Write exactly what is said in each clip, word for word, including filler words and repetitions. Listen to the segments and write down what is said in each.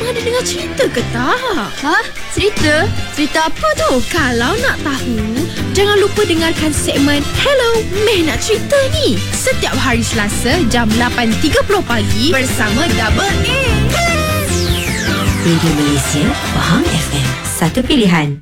Abang ada dengar cerita ke tak? Ha? Cerita? Cerita apa tu? Kalau nak tahu, jangan lupa dengarkan segmen Hello, Meh Nak Cerita ni. Setiap hari Selasa jam lapan tiga puluh pagi bersama Double A. Radio Malaysia, Faham F M. Satu pilihan.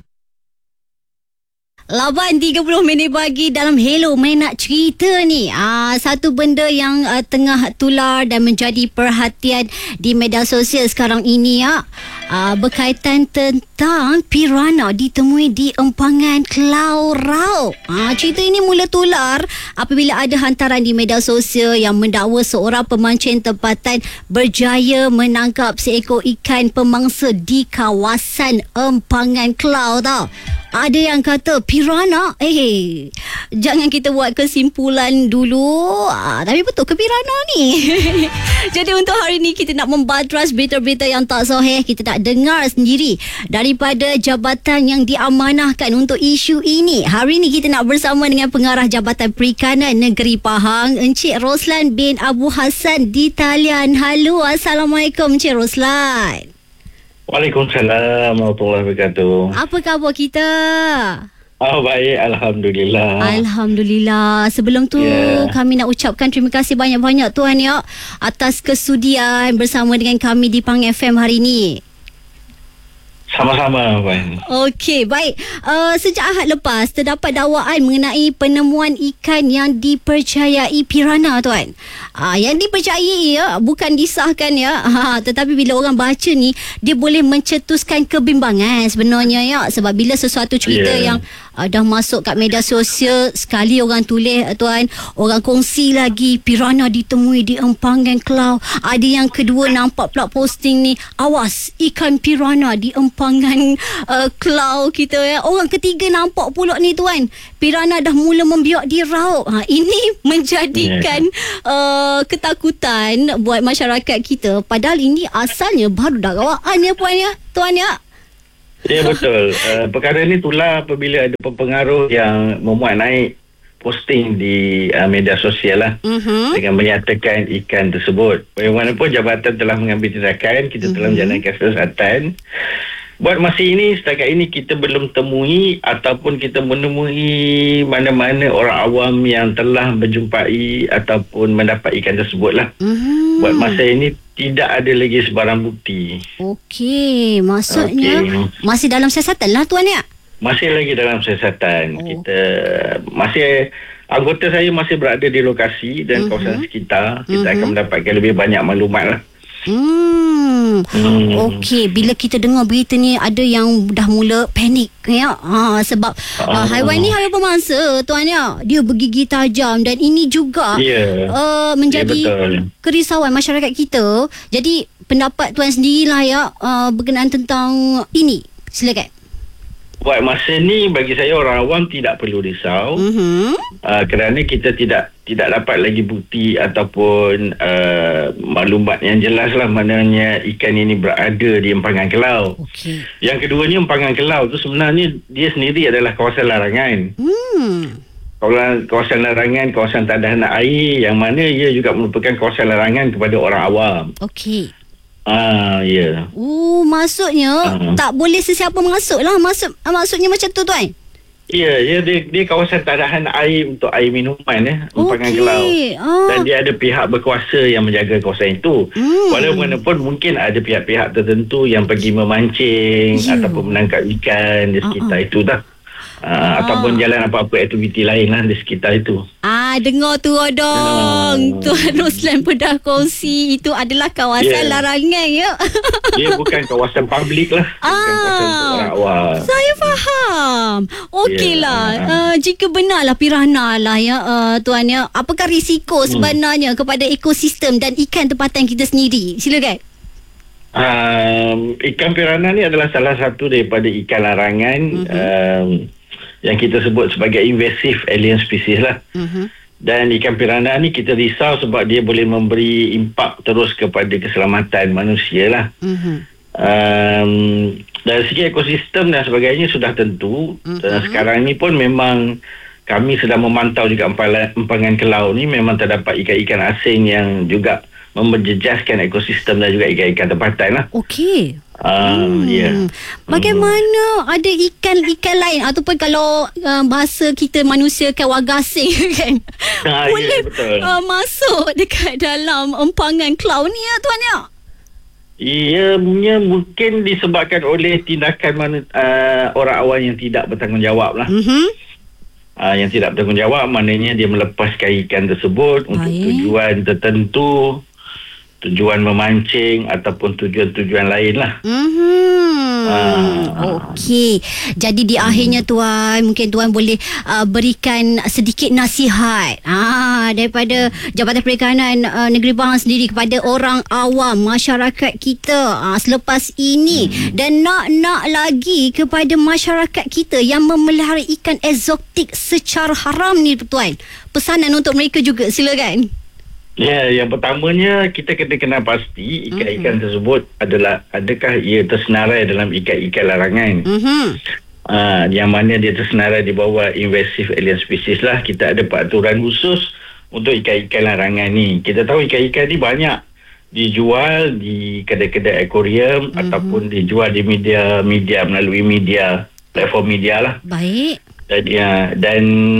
lapan tiga puluh minit pagi dalam Hello Main Nak Cerita ni. Ah, satu benda yang uh, tengah tular dan menjadi perhatian di media sosial sekarang ini ya. Ah, berkaitan tentang piranha ditemui di empangan Kelau Raub. Ah, cerita ini mula tular apabila ada hantaran di media sosial yang mendakwa seorang pemancing tempatan berjaya menangkap seekor ikan pemangsa di kawasan empangan Kelau tau. Ada yang kata piranha, eh jangan kita buat kesimpulan dulu. Ah, tapi betul ke piranha ni? Jadi untuk hari ni kita nak membadras berita-berita yang tak sahih. Kita nak dengar sendiri daripada jabatan yang diamanahkan untuk isu ini. Hari ni kita nak bersama dengan Pengarah Jabatan Perikanan Negeri Pahang, Encik Roslan bin Abu Hassan di talian. Halo, Assalamualaikum Encik Roslan. Waalaikumsalam warahmatullahi wabarakatuh. Apa khabar kita? Oh, baik, Alhamdulillah. Alhamdulillah. Sebelum tu yeah. kami nak ucapkan terima kasih banyak-banyak Tuan ya atas kesudian bersama dengan kami di Pahang F M hari ini. Sama-sama, Puan. Okey, baik. Uh, sejak Ahad lepas terdapat dakwaan mengenai penemuan ikan yang dipercayai piranha, Tuan. Uh, yang dipercayai ya, bukan disahkan ya. Ha, tetapi bila orang baca ni, dia boleh mencetuskan kebimbangan sebenarnya ya. Sebab bila sesuatu cerita yeah. yang uh, dah masuk kat media sosial, sekali orang tulis, Tuan, orang kongsi lagi piranha ditemui di empangan Kelau. Ada yang kedua nampak pula posting ni, awas ikan piranha di empangan uh, Kelau kita ya. Orang ketiga nampak pula ni Tuan, piranha dah mula membiak di raub. Ha, ini menjadikan yeah. uh, ketakutan buat masyarakat kita. Padahal ini asalnya baru dakwaan ya Puan ya, Tuan ya. Ya, betul. Uh, perkara ni tular apabila ada pengaruh yang memuat naik posting di uh, media sosial lah uh-huh. dengan menyatakan ikan tersebut. Bagaimanapun jabatan telah mengambil tindakan, kita uh-huh. telah menjalankan siasatan. Buat masa ini, setakat ini kita belum temui ataupun kita menemui mana-mana orang awam yang telah menjumpai ataupun mendapat ikan tersebut lah. Uh-huh. Buat masa ini tidak ada lagi sebarang bukti. Okey, maksudnya okay. masih dalam siasatan lah Tuan ya? Masih lagi dalam siasatan. Oh. Kita masih, anggota saya masih berada di lokasi dan uh-huh. kawasan sekitar. Kita uh-huh. akan mendapatkan lebih banyak maklumat lah. Hmm. hmm. Okey, bila kita dengar berita ni ada yang dah mula panik ya. Ha, sebab uh, uh, haiwan ni haiwan pemangsa Tuan ya. Dia bergigi tajam dan ini juga yeah. uh, menjadi yeah, kerisauan masyarakat kita. Jadi pendapat Tuan sendirilah ya uh, berkenaan tentang ini. Silakan. Buat masa ni bagi saya orang awam tidak perlu risau uh-huh. uh, kerana kita tidak tidak dapat lagi bukti ataupun uh, maklumat yang jelas lah maknanya ikan ini berada di empangan Kelau. Okay. Yang keduanya empangan Kelau tu sebenarnya dia sendiri adalah kawasan larangan. Hmm. Kawasan larangan, kawasan tak ada nak air yang mana ia juga merupakan kawasan larangan kepada orang awam. Okey. Ah, ya. Yeah. Oh, maksudnya uh-huh. tak boleh sesiapa masuk lah. Maksud, maksudnya macam tu Tuan? Ya, yeah, dia, dia kawasan tadahan air untuk air minuman ya, empangan okay. Kelau. Ah. Dan dia ada pihak berkuasa yang menjaga kawasan itu. Hmm. Walaupun mungkin ada pihak-pihak tertentu yang pergi memancing yeah. ataupun menangkap ikan di sekitar uh-uh. itu dah. Uh, ah. Ataupun jalan apa-apa aktiviti lain lah di sekitar itu. Ah, dengar tu Rodong. Uh. Tuan Roslan pernah kongsi itu adalah kawasan yeah. larangan ya. Dia bukan kawasan publik lah. Bukan ah. kawasan untuk orang awam. Saya faham. Okeylah. Yeah. Uh, jika benarlah piranha lah ya uh, Tuan ya. Apakah risiko sebenarnya hmm. kepada ekosistem dan ikan tempatan kita sendiri? Silakan. Um, ikan piranha ni adalah salah satu daripada ikan larangan uh-huh. um, yang kita sebut sebagai invasive alien species lah. Uh-huh. Dan ikan piranha ni kita risau sebab dia boleh memberi impak terus kepada keselamatan manusia lah. Uh-huh. Um, dari segi ekosistem dan sebagainya sudah tentu. Uh-huh. Dan sekarang ni pun memang kami sedang memantau juga empangan Kelau ni memang terdapat ikan-ikan asing yang juga menjejaskan ekosistem dan juga ikan-ikan tempatan lah. Okey. Uh, hmm. Ya. Yeah. Bagaimana hmm. ada ikan-ikan lain ataupun kalau uh, bahasa kita manusia kan wagasing kan. Ah, boleh ya, betul. Uh, masuk dekat dalam empangan clown ni ya tuan ya. Ianya mungkin disebabkan oleh tindakan mana, uh, orang awam yang tidak bertanggungjawab lah. Mm-hmm. Uh, yang tidak bertanggungjawab maknanya dia melepaskan ikan tersebut Baik. untuk tujuan tertentu, tujuan memancing ataupun tujuan-tujuan lain lah. Mm-hmm. Uh, Okey. Jadi di akhirnya tuan, mungkin tuan boleh uh, berikan sedikit nasihat ah daripada Jabatan Perikanan uh, Negeri Pahang sendiri kepada orang awam, masyarakat kita uh, selepas ini hmm. dan nak-nak lagi kepada masyarakat kita yang memelihara ikan eksotik secara haram ni tuan. Pesanan untuk mereka juga, silakan. Ya, yang pertamanya kita kena kenal pasti ikan-ikan uh-huh. tersebut adalah adakah ia tersenarai dalam ikan-ikan larangan. Uh-huh. Uh, yang mana dia tersenarai di bawah invasive alien species lah. Kita ada peraturan khusus untuk ikan-ikan larangan ni. Kita tahu ikan-ikan ni banyak dijual di kedai-kedai akuarium uh-huh. ataupun dijual di media-media melalui media, platform media lah. Baik. Dan, ya, dan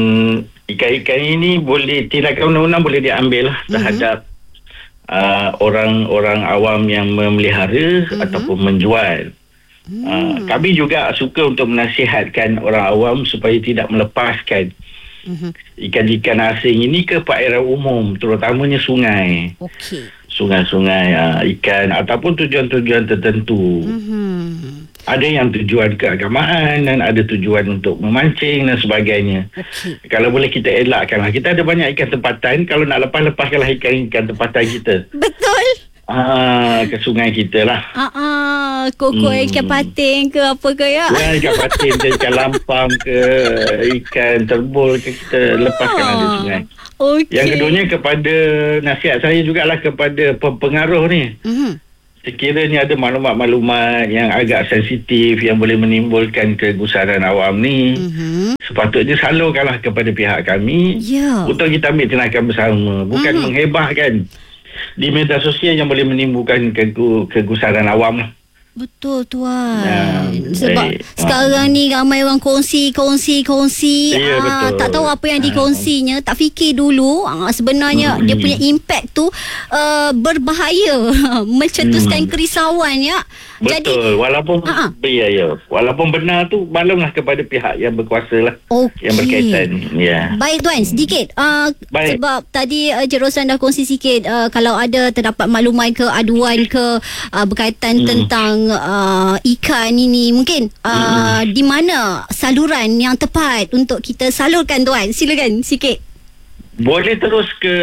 ikan-ikan ini boleh, tindakan undang-undang boleh diambil lah terhadap uh-huh. uh, orang-orang awam yang memelihara uh-huh. ataupun menjual. Uh-huh. Uh, kami juga suka untuk menasihatkan orang awam supaya tidak melepaskan uh-huh. ikan-ikan asing ini ke perairan umum, terutamanya sungai. Okey. Sungai-sungai uh, ikan ataupun tujuan-tujuan tertentu. Uh-huh. Ada yang tujuan keagamaan dan ada tujuan untuk memancing dan sebagainya. Okay. Kalau boleh kita elakkanlah. Kita ada banyak ikan tempatan. Kalau nak lepas-lepaskanlah ikan-ikan tempatan kita. Betul. Ah, ke sungai kita lah. Ah, ah, koko hmm. ikan patin ke apa ke ya? Ya, ikan patin ke, ikan lampam ke, ikan terbol ke, kita lepaskanlah di sungai. Okay. Yang keduanya kepada, nasihat saya jugalah kepada pengaruh ni. Mm-hmm. Sekiranya ada maklumat-maklumat yang agak sensitif yang boleh menimbulkan kegusaran awam ni, uh-huh. sepatutnya salurkanlah kepada pihak kami yeah. untuk kita ambil tindakan bersama. Bukan uh-huh. menghebahkan di media sosial yang boleh menimbulkan kegu- kegusaran awam lah. Betul tuan. Ya, sebab baik. Sekarang ni ramai orang kongsi, kongsi, kongsi. Ya, ah, tak tahu apa yang dikongsinya. Tak fikir dulu ah, sebenarnya hmm. dia punya impact tu uh, berbahaya. Mencetuskan hmm. kerisauan ya. Betul. Jadi, walaupun uh-huh. ya, ya. Walaupun benar tu maklumlah kepada pihak yang berkuasa lah. Okay. Yang berkaitan. Ya. Baik tuan, sedikit. Uh, Baik. Sebab tadi uh, Encik Roslan dah kongsi sikit uh, kalau ada terdapat maklumat ke aduan ke uh, berkaitan hmm. tentang Uh, ikan ini mungkin uh, hmm. di mana saluran yang tepat untuk kita salurkan tuan, silakan sikit. Boleh terus ke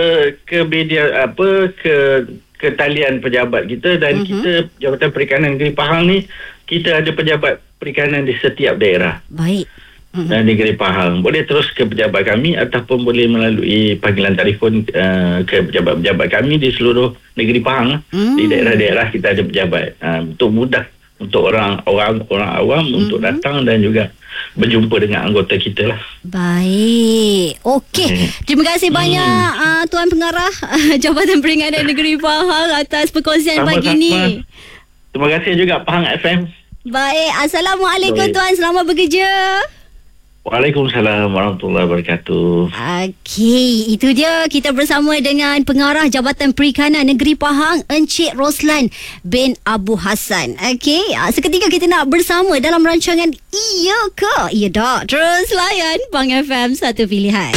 ke media apa ke ke talian pejabat kita dan uh-huh. kita Jabatan Perikanan Negeri Pahang ni kita ada pejabat perikanan di setiap daerah. Baik. Uh-huh. Dan Negeri Pahang boleh terus ke pejabat kami ataupun boleh melalui panggilan telefon uh, ke pejabat-pejabat kami di seluruh Negeri Pahang. Hmm. Di daerah-daerah kita ada pejabat uh, untuk mudah untuk orang orang orang awam hmm. untuk datang dan juga berjumpa dengan anggota kita lah. Baik. Okey. Okay. Terima kasih hmm. banyak uh, Tuan Pengarah Jabatan Perikanan Negeri Pahang atas perkongsian Sama-sama. pagi ni. Terima kasih juga Pahang F M. Baik. Assalamualaikum Baik. Tuan. Selamat bekerja. Waalaikumsalam warahmatullahi wabarakatuh. Okey, itu dia kita bersama dengan Pengarah Jabatan Perikanan Negeri Pahang Encik Roslan bin Abu Hassan. Okey, seketika kita nak bersama dalam rancangan Iya ke? Iya dah. Terus layan Pahang F M, satu pilihan.